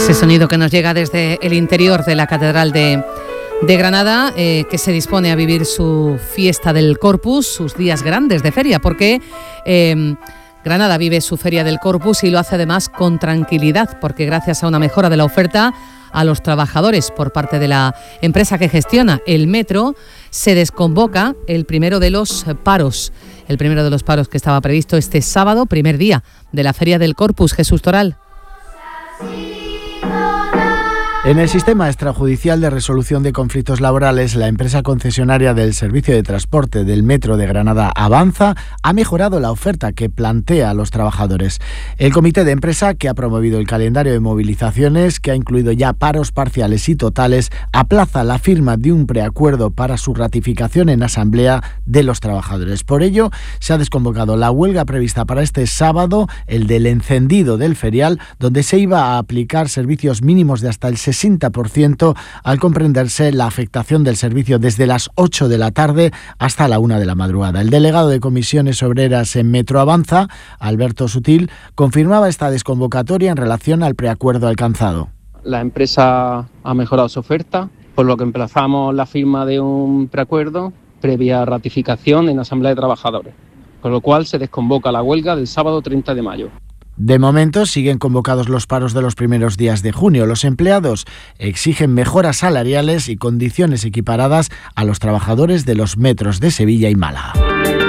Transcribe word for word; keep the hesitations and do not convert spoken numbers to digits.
Ese sonido que nos llega desde el interior de la Catedral de, de Granada, eh, que se dispone a vivir su fiesta del Corpus, sus días grandes de feria, porque eh, Granada vive su feria del Corpus y lo hace además con tranquilidad, porque gracias a una mejora de la oferta a los trabajadores por parte de la empresa que gestiona el metro, se desconvoca el primero de los paros, el primero de los paros que estaba previsto este sábado, primer día de la feria del Corpus. Jesús Toral. En el sistema extrajudicial de resolución de conflictos laborales, la empresa concesionaria del servicio de transporte del Metro de Granada, Avanza, ha mejorado la oferta que plantea a los trabajadores. El comité de empresa, que ha promovido el calendario de movilizaciones, que ha incluido ya paros parciales y totales, aplaza la firma de un preacuerdo para su ratificación en asamblea de los trabajadores. Por ello, se ha desconvocado la huelga prevista para este sábado, el del encendido del ferial, donde se iba a aplicar servicios mínimos de hasta el sesenta por ciento al comprenderse la afectación del servicio desde las ocho de la tarde hasta la una de la madrugada. El delegado de Comisiones Obreras en Metro Avanza, Alberto Sutil, confirmaba esta desconvocatoria en relación al preacuerdo alcanzado. La empresa ha mejorado su oferta, por lo que emplazamos la firma de un preacuerdo previa ratificación en Asamblea de Trabajadores, con lo cual se desconvoca la huelga del sábado treinta de mayo. De momento siguen convocados los paros de los primeros días de junio. Los empleados exigen mejoras salariales y condiciones equiparadas a los trabajadores de los metros de Sevilla y Málaga.